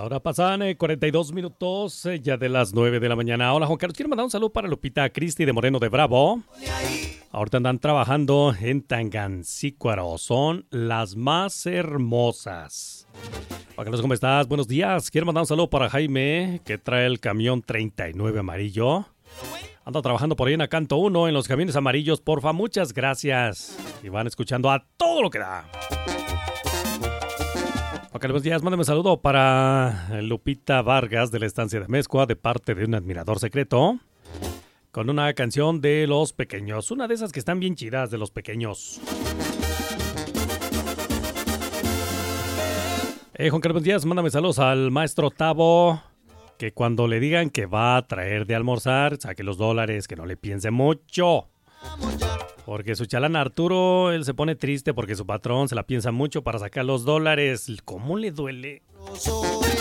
Ahora pasan 42 minutos ya de las 9 de la mañana. Hola, Juan Carlos. Quiero mandar un saludo para Lupita Cristi de Moreno de Bravo. Ahorita andan trabajando en Tangancícuaro. Son las más hermosas. Juan Carlos, ¿cómo estás? Buenos días. Quiero mandar un saludo para Jaime, que trae el camión 39 amarillo. Anda trabajando por ahí en Acanto 1 en los camiones amarillos. Porfa, muchas gracias. Y van escuchando a todo lo que da. Buenos días, mándame un saludo para Lupita Vargas de la estancia de Mezcua de parte de un admirador secreto con una canción de Los Pequeños, una de esas que están bien chidas de Los Pequeños. Juan Carlos, buenos días, mándame saludos al maestro Tavo, que cuando le digan que va a traer de almorzar, saque los dólares, que no le piense mucho. Porque su chalán Arturo, él se pone triste porque su patrón se la piensa mucho para sacar los dólares. ¿Cómo le duele?